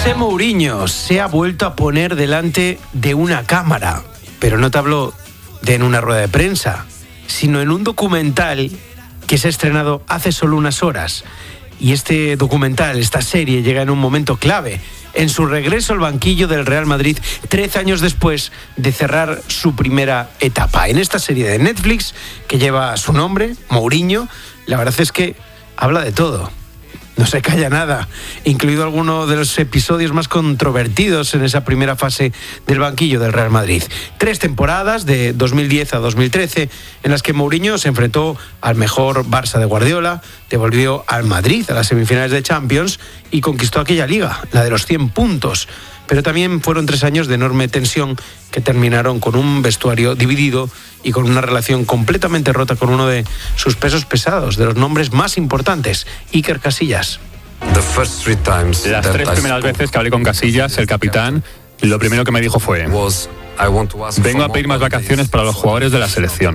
José Mourinho se ha vuelto a poner delante de una cámara, pero no te hablo de en una rueda de prensa, sino en un documental que se ha estrenado hace solo unas horas. Y este documental, esta serie, llega en un momento clave, en su regreso al banquillo del Real Madrid 13 años después de cerrar su primera etapa. En esta serie de Netflix, que lleva su nombre, Mourinho, la verdad es que habla de todo. No se calla nada, incluido alguno de los episodios más controvertidos en esa primera fase del banquillo del Real Madrid. 3 temporadas, de 2010 a 2013, en las que Mourinho se enfrentó al mejor Barça de Guardiola, devolvió al Madrid a las semifinales de Champions y conquistó aquella liga, la de los 100 puntos. Pero también fueron 3 años de enorme tensión que terminaron con un vestuario dividido y con una relación completamente rota con uno de sus pesos pesados, de los nombres más importantes, Iker Casillas. Las 3 primeras veces que hablé con Casillas, el capitán, lo primero que me dijo fue: vengo a pedir más vacaciones para los jugadores de la selección.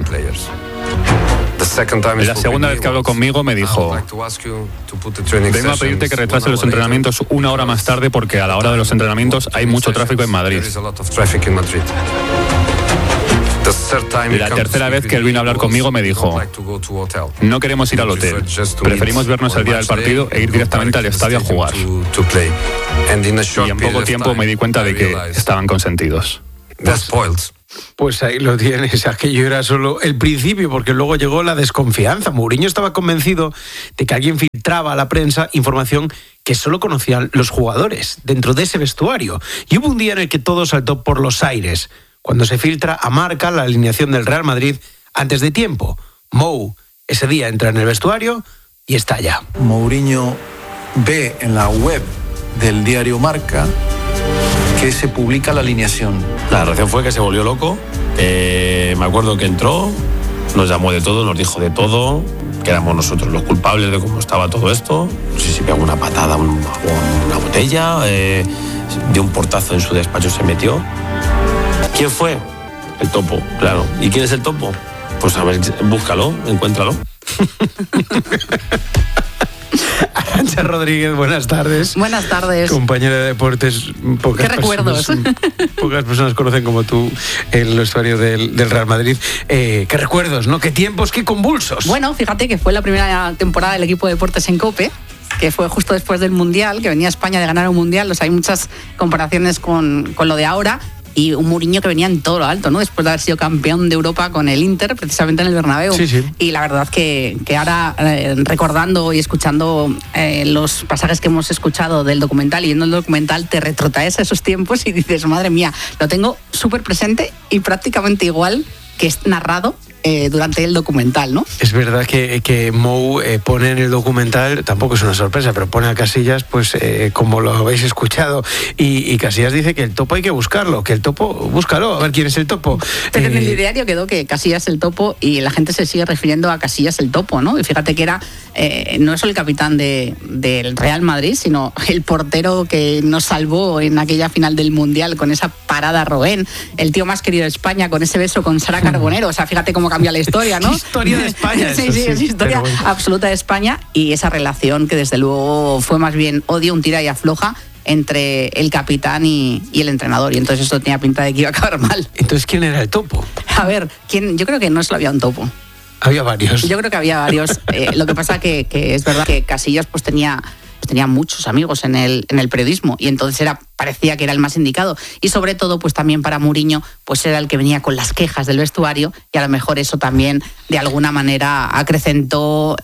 La segunda vez que habló conmigo me dijo: vengo a pedirte que retrase los entrenamientos 1 hora más tarde porque a la hora de los entrenamientos hay mucho tráfico en Madrid. La tercera vez que él vino a hablar conmigo me dijo: no queremos ir al hotel, preferimos vernos el día del partido e ir directamente al estadio a jugar. Y en poco tiempo me di cuenta de que estaban consentidos. Pues ahí lo tienes, aquello era solo el principio, porque luego llegó la desconfianza. Mourinho estaba convencido de que alguien filtraba a la prensa información que solo conocían los jugadores dentro de ese vestuario. Y hubo un día en el que todo saltó por los aires, cuando se filtra a Marca la alineación del Real Madrid antes de tiempo. Mou ese día entra en el vestuario y estalla. Mourinho ve en la web del diario Marca que se publica la alineación. La reacción fue que se volvió loco. Me acuerdo que entró, nos llamó de todo, nos dijo de todo, que éramos nosotros los culpables de cómo estaba todo esto. No sé si pegó una patada, una botella, dio un portazo en su despacho, se metió. ¿Quién fue? El Topo, claro. ¿Y quién es el Topo? Pues a ver, búscalo, encuéntralo. Arantxa Rodríguez, buenas tardes. Buenas tardes. Compañera de deportes. ¿Qué recuerdos? Pocas personas conocen como tú el vestuario del Real Madrid. ¿Qué recuerdos, no? ¿Qué tiempos, qué convulsos? Bueno, fíjate que fue la primera temporada del equipo de deportes en COPE, que fue justo después del Mundial, que venía España de ganar un Mundial. Hay muchas comparaciones con lo de ahora. Y un Mourinho que venía en todo lo alto, ¿no? Después de haber sido campeón de Europa con el Inter, precisamente en el Bernabéu. Sí, sí. Y la verdad que ahora, recordando y escuchando los pasajes que hemos escuchado del documental y viendo el documental, te retrotraes a esos tiempos y dices, madre mía, lo tengo súper presente y prácticamente igual que es narrado durante el documental, ¿no? Es verdad que Mou pone en el documental, tampoco es una sorpresa, pero pone a Casillas, pues como lo habéis escuchado, y Casillas dice que el Topo hay que buscarlo, que el Topo, búscalo, a ver quién es el Topo. Pero en el ideario quedó que Casillas el Topo y la gente se sigue refiriendo a Casillas el Topo, ¿no? Y fíjate que era no es el capitán del Real Madrid, sino el portero que nos salvó en aquella final del Mundial con esa parada a Robben, el tío más querido de España con ese beso con Sara Carbonero. O sea, fíjate cómo cambia la historia, ¿no? Historia de España. Sí, es historia absoluta de España, y esa relación que desde luego fue más bien odio, un tira y afloja entre el capitán y el entrenador, y entonces esto tenía pinta de que iba a acabar mal. Entonces, ¿quién era el Topo? A ver, yo creo que no solo había un Topo. Había varios. Yo creo que había varios. Lo que pasa que es verdad que Casillas pues tenía muchos amigos en el periodismo, y entonces parecía que era el más indicado, y sobre todo pues también para Mourinho pues era el que venía con las quejas del vestuario, y a lo mejor eso también de alguna manera acrecentó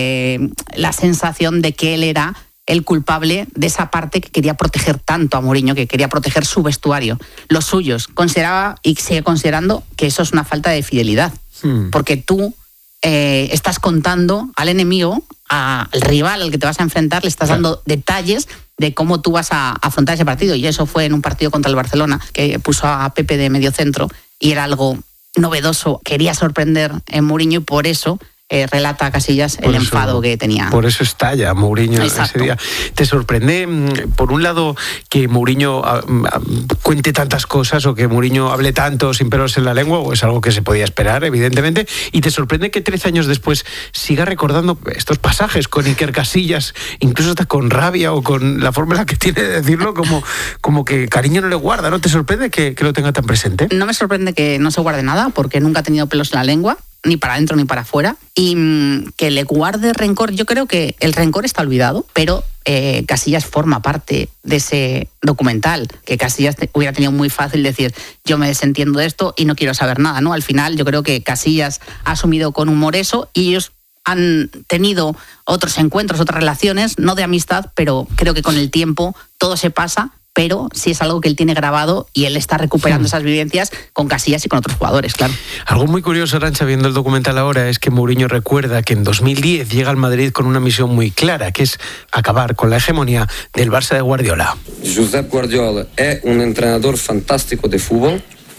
la sensación de que él era el culpable de esa parte que quería proteger tanto a Mourinho, que quería proteger su vestuario, los suyos. Consideraba y sigue considerando que eso es una falta de fidelidad, porque tú estás contando al enemigo, al rival al que te vas a enfrentar, le estás dando detalles de cómo tú vas a afrontar ese partido. Y eso fue en un partido contra el Barcelona, que puso a Pepe de medio centro, y era algo novedoso. Quería sorprender en Mourinho, y por eso relata Casillas el enfado que tenía. Por eso estalla Mourinho ese día. ¿Te sorprende, por un lado, que Mourinho cuente tantas cosas o que Mourinho hable tanto sin pelos en la lengua, o es algo que se podía esperar, evidentemente? ¿Y te sorprende que 13 años después siga recordando estos pasajes con Iker Casillas, incluso hasta con rabia o con la forma en la que tiene de decirlo, como que cariño no le guarda? ¿No te sorprende que lo tenga tan presente? No me sorprende que no se guarde nada, porque nunca ha tenido pelos en la lengua, ni para adentro ni para afuera, y que le guarde rencor. Yo creo que el rencor está olvidado, pero Casillas forma parte de ese documental, que Casillas hubiera tenido muy fácil decir, yo me desentiendo de esto y no quiero saber nada, ¿no? Al final yo creo que Casillas ha asumido con humor eso, y ellos han tenido otros encuentros, otras relaciones, no de amistad, pero creo que con el tiempo todo se pasa, pero sí es algo que él tiene grabado y él está recuperando esas vivencias con Casillas y con otros jugadores, claro. Algo muy curioso, Arantxa, viendo el documental ahora, es que Mourinho recuerda que en 2010 llega al Madrid con una misión muy clara, que es acabar con la hegemonía del Barça de Guardiola. Josep Guardiola es un entrenador fantástico de fútbol,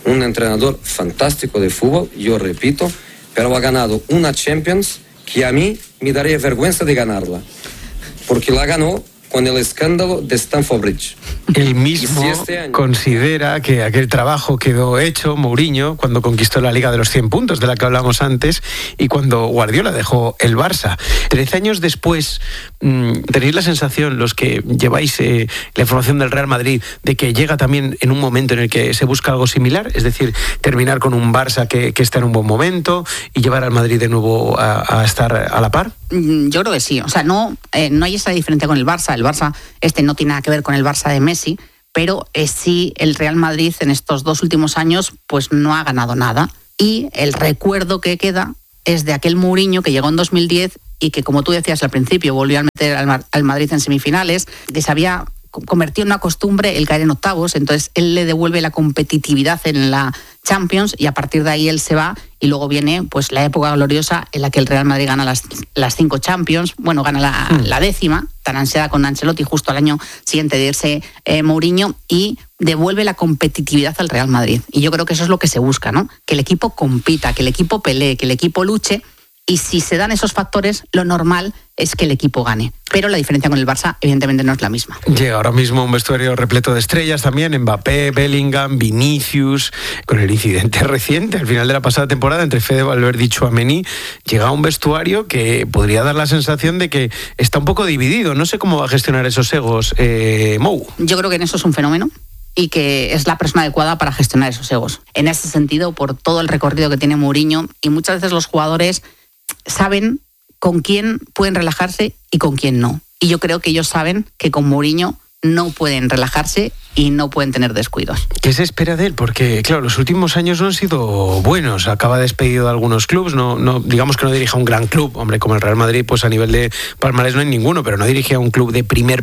yo repito, pero ha ganado una Champions que a mí me daría vergüenza de ganarla, porque la ganó con el escándalo de Stamford Bridge. Él mismo considera que aquel trabajo quedó hecho, Mourinho, cuando conquistó la Liga de los 100 puntos, de la que hablamos antes, y cuando Guardiola dejó el Barça. 13 años después, ¿tenéis la sensación, los que lleváis la información del Real Madrid, de que llega también en un momento en el que se busca algo similar? Es decir, terminar con un Barça que está en un buen momento y llevar al Madrid de nuevo a estar a la par. Yo creo que sí. O sea, no hay esa diferencia con el Barça. El Barça no tiene nada que ver con el Barça de Messi, pero sí el Real Madrid en estos 2 últimos años pues no ha ganado nada. Y el recuerdo que queda es de aquel Mourinho que llegó en 2010 y que, como tú decías al principio, volvió a meter al Madrid en semifinales, que se había convertido en una costumbre el caer en octavos. Entonces él le devuelve la competitividad en la Champions y a partir de ahí él se va, y luego viene pues la época gloriosa en la que el Real Madrid gana las 5 Champions, gana la 10ª, tan ansiada con Ancelotti, justo al año siguiente de irse Mourinho, y devuelve la competitividad al Real Madrid. Y yo creo que eso es lo que se busca, ¿no? Que el equipo compita, que el equipo pelee, que el equipo luche. Y si se dan esos factores, lo normal es que el equipo gane. Pero la diferencia con el Barça, evidentemente, no es la misma. Llega ahora mismo un vestuario repleto de estrellas también, Mbappé, Bellingham, Vinicius, con el incidente reciente al final de la pasada temporada entre Fede Valverde y Tchouaméni. Llega un vestuario que podría dar la sensación de que está un poco dividido. No sé cómo va a gestionar esos egos, Mou. Yo creo que en eso es un fenómeno y que es la persona adecuada para gestionar esos egos. En ese sentido, por todo el recorrido que tiene Mourinho, y muchas veces los jugadores saben con quién pueden relajarse y con quién no. Y yo creo que ellos saben que con Mourinho no pueden relajarse y no pueden tener descuidos. ¿Qué se espera de él? Porque, claro, los últimos años no han sido buenos. Acaba despedido de algunos clubes. No, digamos que no dirige a un gran club. Hombre, como el Real Madrid, pues a nivel de palmarés no hay ninguno, pero no dirige a un club de primer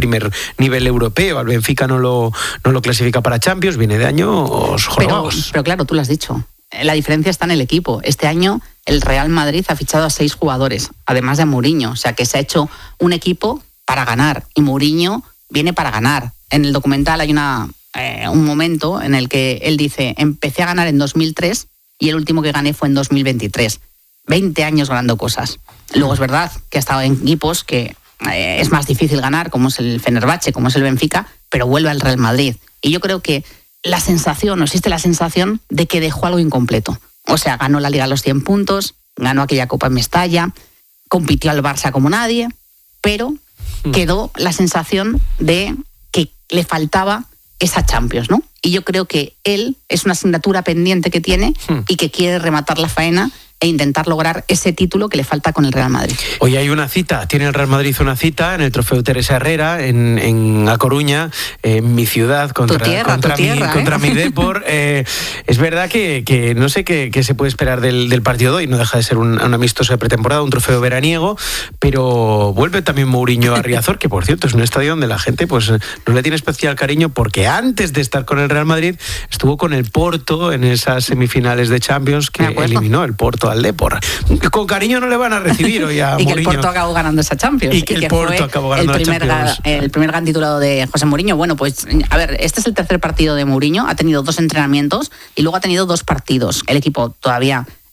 nivel europeo. Al Benfica no lo clasifica para Champions. Viene de años jorobados. Pero claro, tú lo has dicho. La diferencia está en el equipo. Este año el Real Madrid ha fichado a 6 jugadores, además de Mourinho. O sea, que se ha hecho un equipo para ganar. Y Mourinho viene para ganar. En el documental hay un momento en el que él dice: empecé a ganar en 2003 y el último que gané fue en 2023. 20 años ganando cosas. Luego es verdad que ha estado en equipos que es más difícil ganar, como es el Fenerbahce, como es el Benfica, pero vuelve al Real Madrid. Y yo creo que existe la sensación de que dejó algo incompleto. O sea, ganó la Liga a los 100 puntos, ganó aquella Copa en Mestalla, compitió al Barça como nadie, pero quedó la sensación de que le faltaba esa Champions, ¿no? Y yo creo que él es una asignatura pendiente que tiene y que quiere rematar la faena e intentar lograr ese título que le falta con el Real Madrid. Hoy hay una cita, tiene el Real Madrid una cita en el Trofeo Teresa Herrera, en A Coruña, en mi ciudad, contra mi Depor. Es verdad que no sé qué se puede esperar del partido de hoy, no deja de ser un amistoso de pretemporada, un trofeo veraniego, pero vuelve también Mourinho a Riazor, que por cierto es un estadio donde la gente pues no le tiene especial cariño, porque antes de estar con el Real Madrid estuvo con el Porto en esas semifinales de Champions que eliminó el Porto al Depor. Con cariño no le van a recibir hoy a Mourinho. Y que el Porto acabó ganando esa Champions. Y que el Porto acabó ganando la Champions. El primer gran título de José Mourinho. Bueno, pues a ver, este es el tercer partido de Mourinho. Ha tenido 2 entrenamientos y luego ha tenido 2 partidos. El equipo todavía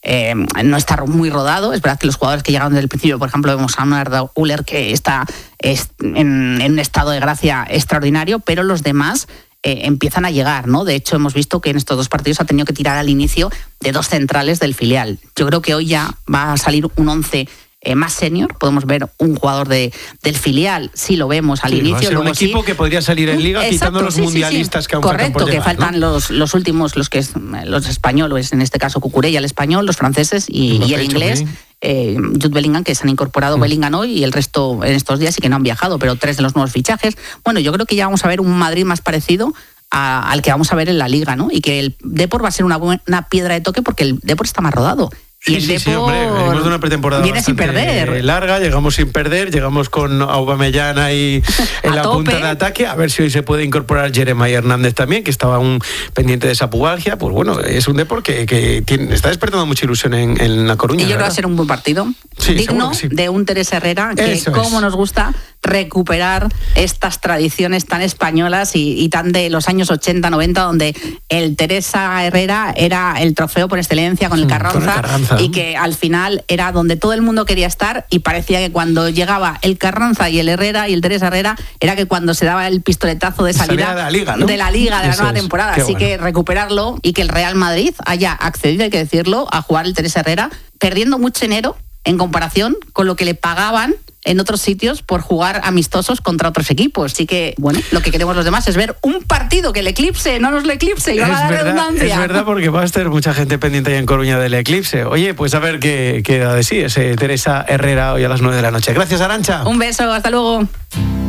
no está muy rodado. Es verdad que los jugadores que llegaron desde el principio, por ejemplo, vemos a Arda Güler, que está en un estado de gracia extraordinario, pero los demás empiezan a llegar, ¿no? De hecho, hemos visto que en estos 2 partidos ha tenido que tirar al inicio de 2 centrales del filial. Yo creo que hoy ya va a salir un 11 más senior. Podemos ver un jugador del filial, si lo vemos al inicio. Va a ser un equipo que podría salir en Liga, quitando los mundialistas que aún faltan por llegar, que faltan, ¿no? los últimos, los españoles, en este caso Cucurella, el español, los franceses y el inglés. Jude Bellingham, que se han incorporado Bellingham hoy y el resto en estos días y que no han viajado, pero 3 de los nuevos fichajes. Bueno, yo creo que ya vamos a ver un Madrid más parecido al que vamos a ver en la Liga, ¿no? Y que el Depor va a ser una piedra de toque porque el Depor está más rodado. Y el Depor hombre, venimos de una pretemporada viene sin perder. Larga, llegamos sin perder, llegamos con Aubameyang ahí en la punta de ataque, a ver si hoy se puede incorporar Jeremy Hernández también, que estaba aún pendiente de esa pubalgia. Pues bueno, es un Depor que está despertando mucha ilusión en La Coruña. Y yo creo que va a ser un buen partido, digno de un Teres Herrera, que como nos gusta recuperar estas tradiciones tan españolas y tan de los años 80, 90, donde el Teresa Herrera era el trofeo por excelencia con el Carranza. Y que al final era donde todo el mundo quería estar, y parecía que cuando llegaba el Carranza y el Herrera y el Teresa Herrera era que cuando se daba el pistoletazo de salida de la Liga, ¿no? de la nueva temporada. Así bueno, que recuperarlo, y que el Real Madrid haya accedido, hay que decirlo, a jugar el Teresa Herrera, perdiendo mucho dinero en comparación con lo que le pagaban en otros sitios por jugar amistosos contra otros equipos. Así que, bueno, lo que queremos los demás es ver un partido que el eclipse, no nos lo eclipse, y va a dar redundancia. Es verdad, porque va a estar mucha gente pendiente ahí en Coruña del eclipse. Oye, pues a ver qué da de sí ese Teresa Herrera hoy a las 9 de la noche. Gracias, Arantxa. Un beso, hasta luego.